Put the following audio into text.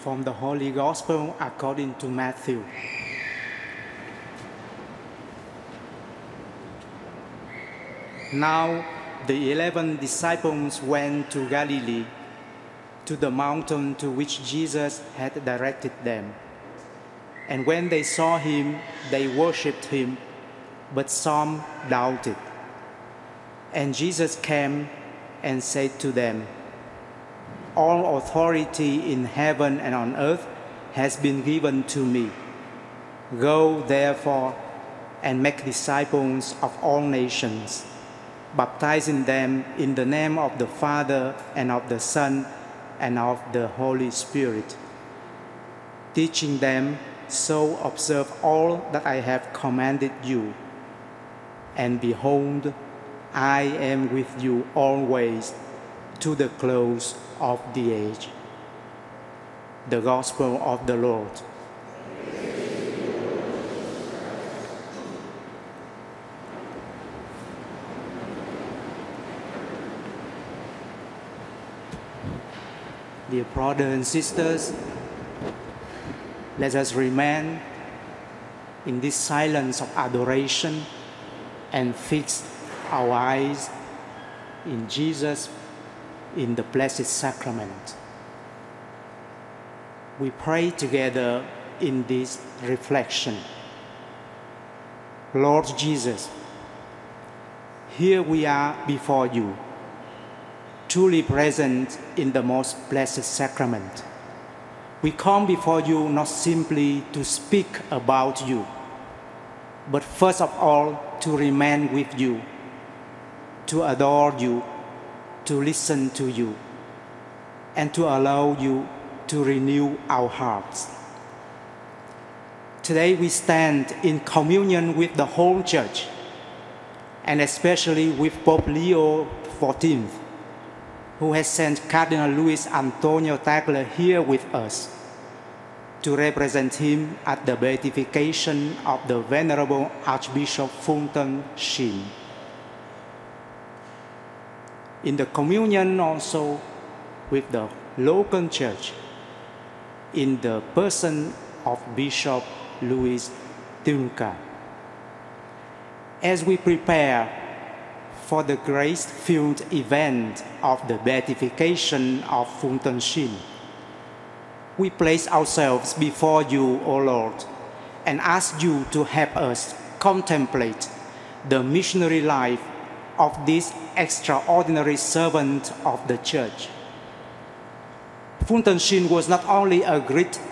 From the Holy Gospel according to Matthew. Now the 11 disciples went to Galilee, to the mountain to which Jesus had directed them. And when they saw him, they worshipped him, but some doubted. And Jesus came and said to them, "All authority in heaven and on earth has been given to me. Go, therefore, and make disciples of all nations, baptizing them in the name of the Father and of the Son and of the Holy Spirit, teaching them so observe all that I have commanded you. And behold, I am with you always to the close of the age." The Gospel of the Lord. Dear brothers and sisters, let us remain in this silence of adoration and fix our eyes in Jesus in the Blessed Sacrament. We pray together in this reflection. Lord Jesus, here we are before you, truly present in the most blessed sacrament. We come before you not simply to speak about you, but first of all to remain with you, to adore you, to listen to you, and to allow you to renew our hearts. Today we stand in communion with the whole Church, and especially with Pope Leo XIV, who has sent Cardinal Luis Antonio Tagle here with us to represent him at the beatification of the Venerable Archbishop Fulton Sheen. In the communion also with the local church, in the person of Bishop Louis Tunca. As we prepare for the grace-filled event of the beatification of Fulton Sheen, we place ourselves before you, O Lord, and ask you to help us contemplate the missionary life of this extraordinary servant of the Church. Fulton Sheen was not only a great